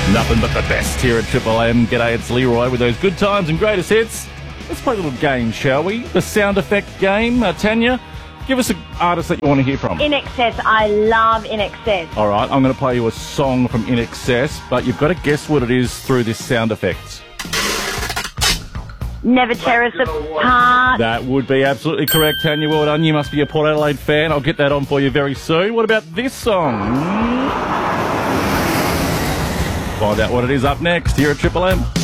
Nothing but the best here at Triple M. G'day, it's Leroy with those good times and greatest hits. Let's play a little game, shall we? The sound effect game. Tanya, give us an artist that you want to hear from. INXS. I love INXS. All right, I'm going to play you a song from INXS, but you've got to guess what it is through this sound effect. Never Tear Us Apart. That would be absolutely correct, Tanya. Well done. You must be a Port Adelaide fan. I'll get that on for you very soon. What about this song? Find out what it is up next here at Triple M.